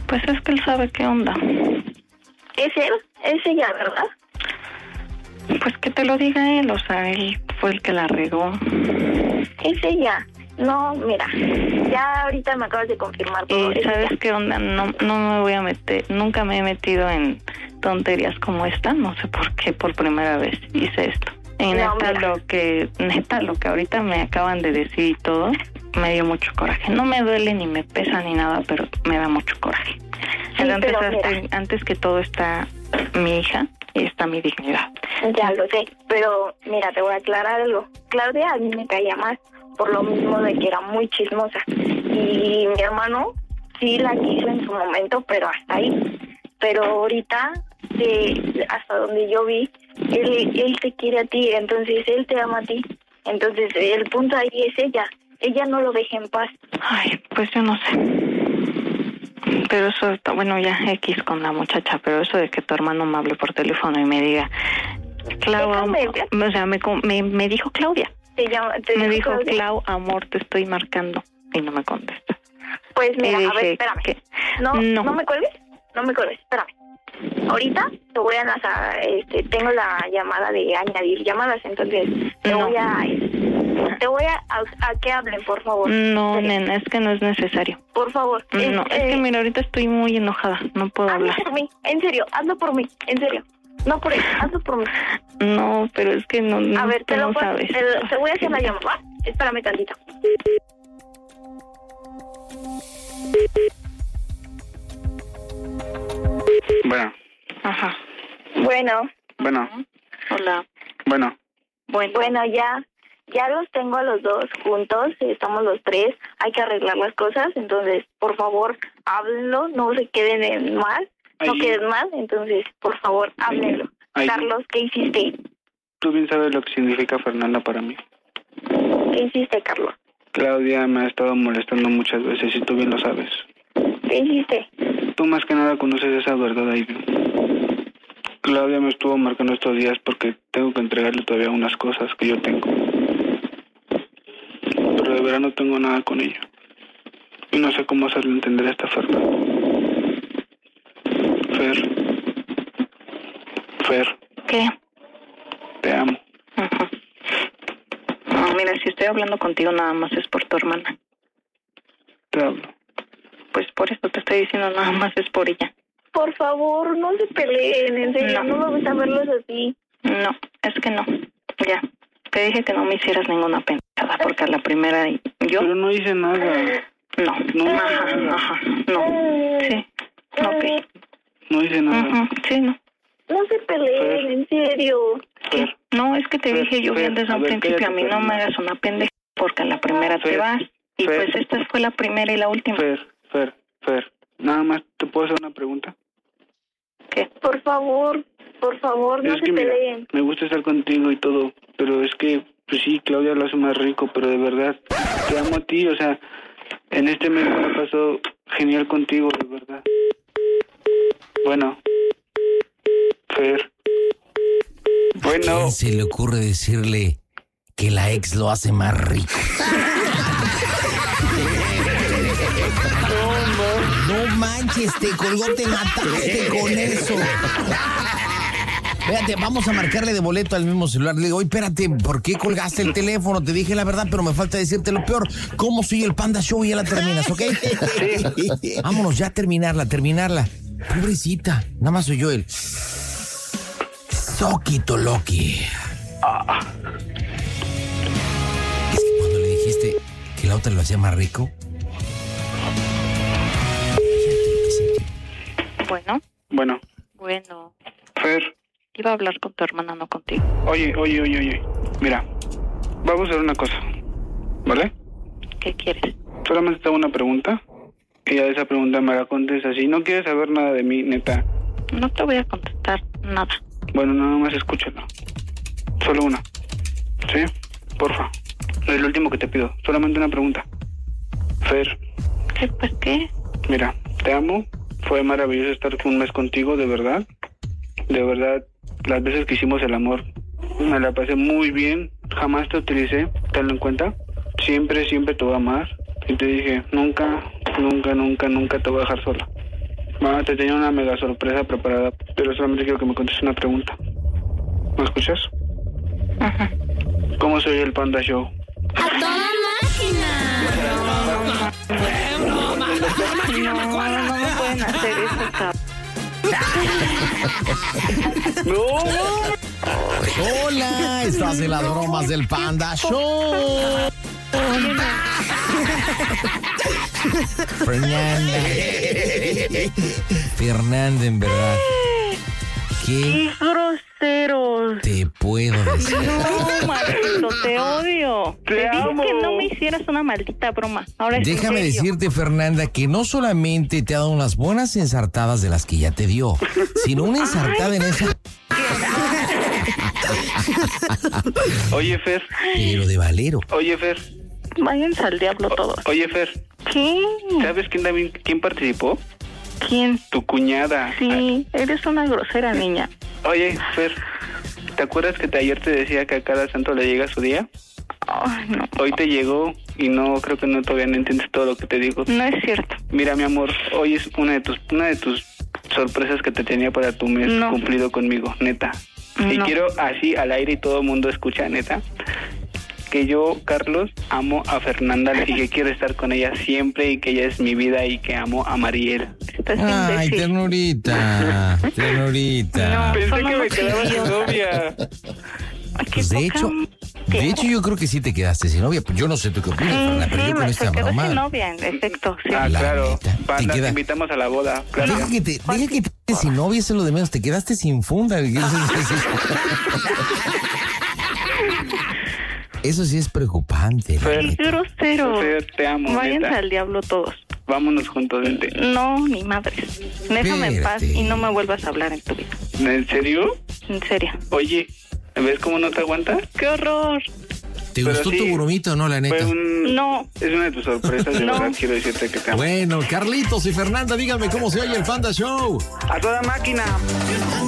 Pues es que él sabe qué onda. ¿Es él? ¿Es ella, verdad? Pues que te lo diga él, o sea, él fue el que la regó. Es ella. No, mira, ya ahorita me acabas de confirmar todo. ¿Y sabes qué onda? No me voy a meter, nunca me he metido en tonterías como esta, no sé por qué por primera vez hice esto. Y neta, lo que ahorita me acaban de decir y todo, me dio mucho coraje. No me duele ni me pesa ni nada, pero me da mucho coraje. Sí, entonces, antes que todo está mi hija y está mi dignidad. Ya lo sé, pero mira, te voy a aclarar algo. Claudia a mí me caía más por lo mismo de que era muy chismosa. Y mi hermano sí la quiso en su momento, pero hasta ahí. Pero ahorita, hasta donde yo vi, él te quiere a ti, entonces él te ama a ti. Entonces el punto ahí es ella. Ella no lo deja en paz. Ay, pues yo no sé. Pero eso, bueno, ya X con la muchacha, pero eso de que tu hermano me hable por teléfono y me diga, Claudia, o sea, me dijo Claudia. Me dijo, Clau, amor, te estoy marcando. Y no me contesta. Pues mira, dije, a ver, espérame. No me cuelgues, espérame. Ahorita te voy a lanzar, tengo la llamada de añadir llamadas, entonces te voy a que hablen, por favor. No, nena, es que no es necesario. Por favor. No, es que mira, ahorita estoy muy enojada, no puedo hablar. Hazlo por mí, en serio, hazlo por mí, en serio. No por él, hazlo por mí. No, pero es que no, a ver, tú no sabes. Te voy a hacer la llamada, ¿va? Espérame tantito. Bueno. Ajá. Bueno. Hola. Bueno, ya los tengo a los dos juntos, estamos los tres, hay que arreglar las cosas, entonces, por favor, háblenlo, no se queden en mal, no queden mal, entonces, por favor, háblenlo. Carlos, ¿qué hiciste? Tú bien sabes lo que significa Fernanda para mí. ¿Qué hiciste, Carlos? Claudia me ha estado molestando muchas veces y tú bien lo sabes. ¿Qué hiciste? Tú más que nada conoces esa verdad, Ivy. Claudia me estuvo marcando estos días porque tengo que entregarle todavía unas cosas que yo tengo. Pero de verdad no tengo nada con ella. Y no sé cómo hacerle entender a esta Fernanda. Fer. ¿Qué? Te amo. Ajá. No, mira, si estoy hablando contigo nada más es por tu hermana. Te hablo. Pues por eso te estoy diciendo, nada más es por ella. Por favor, no se peleen, en serio, no me gusta verlos así. No, es que no. Ya, te dije que no me hicieras ninguna pendejada, porque a la primera yo... Pero no hice nada. No. Ajá, no. Sí, ok. No hice nada. Sí, no. No se peleen, en serio. ¿Qué? No, es que te dije yo bien desde un principio, a mí no me hagas una pendeja, porque a la primera te vas. Y pues esta fue la primera y la última. Fer, nada más, ¿te puedo hacer una pregunta? ¿Qué? Por favor, no se peleen. Mira, me gusta estar contigo y todo, pero es que, pues sí, Claudia lo hace más rico, pero de verdad, te amo a ti, o sea, en este mes me pasó genial contigo, de verdad. Bueno, Fer. Bueno. ¿A quién se le ocurre decirle que la ex lo hace más rico? No manches, te colgó, te mataste con eso. Espérate, vamos a marcarle de boleto al mismo celular. Le digo, oye, espérate, ¿por qué colgaste el teléfono? Te dije la verdad, pero me falta decirte lo peor. ¿Cómo sigue el Panda Show? Y ya la terminas, ¿ok? Sí. Vámonos, ya terminarla. Pobrecita, nada más oyó el... Soquito Loki. Es que cuando le dijiste que la otra lo hacía más rico... Bueno. Fer. Iba a hablar con tu hermana, no contigo. Oye. Mira, vamos a hacer una cosa, ¿vale? ¿Qué quieres? Solamente te hago una pregunta y a esa pregunta me la contestas. Si no quieres saber nada de mí, neta. No te voy a contestar nada. Bueno, nada más escúchalo. Solo una. ¿Sí? Porfa. Es lo último que te pido. Solamente una pregunta. Fer. ¿Qué? Pues, ¿qué? Mira, te amo. Fue maravilloso estar un mes contigo, de verdad. De verdad, las veces que hicimos el amor, me la pasé muy bien. Jamás te utilicé, tenlo en cuenta. Siempre te voy a amar. Y te dije, nunca te voy a dejar sola. Mamá, te tenía una mega sorpresa preparada, pero solamente quiero que me contestes una pregunta. ¿Me escuchas? Ajá. ¿Cómo se oye el Panda Show? ¡A toda máquina! No me pueden hacer eso, cabrón. ¡No! Hola, estás en las bromas del Panda Show. Fernanda, en verdad. ¡Qué grosero! Te puedo decir. No, maldito, te odio. Te amo. dije que no me hicieras una maldita broma. Ahora es en Déjame serio. decirte, Fernanda, que no solamente te ha dado unas buenas ensartadas de las que ya te dio, sino una ensartada en esa... Oye, Fer. Pero de valero. Oye, Fer. Váyanse al diablo todos. Oye, Fer. ¿Qué? ¿Sabes quién participó? ¿Quién? Tu cuñada. Sí, eres una grosera niña. Oye, Fer. ¿Te acuerdas que ayer te decía que a cada santo le llega su día? Ay, no. Hoy te llegó y no, creo que no todavía no entiendes todo lo que te digo. No es cierto. Mira, mi amor, hoy es una de tus sorpresas que te tenía para tu mes No. cumplido conmigo, neta. Y No. quiero así al aire y todo el mundo escucha, neta, que yo, Carlos, amo a Fernanda y que quiero estar con ella siempre y que ella es mi vida y que amo a Mariel. Estás Ay, imbécil. ternurita, ternurita. No. Pensé son que me unos quedaba sin idiotas. novia. Ay, qué Pues de poca- hecho yo creo que sí te quedaste sin novia. Yo no sé tú qué opinas, Fernanda, pero yo con me esta quedé broma... sin novia, en efecto, sí. Ah, La claro. neta, te Panda, te queda- invitamos a la boda. Claro. Deja que te quedes sin novia, eso es lo de menos. Te quedaste sin funda. Eso sí es preocupante. la Fer. Qué neta. grosero. Fer, te amo, Váyanse neta. al diablo todos. Vámonos juntos, vente. No, ni madres. Déjame en paz Espérate. y no me vuelvas a hablar en tu vida. ¿En serio? En serio. Oye, ¿ves cómo no te aguanta? ¡Qué horror! ¿Te Pero gustó sí. tu bromito o no, la neta? No. Es una de tus sorpresas, de No. verdad quiero decirte que te amo. Bueno, Carlitos y Fernanda, díganme cómo se oye el Panda Show. A toda máquina.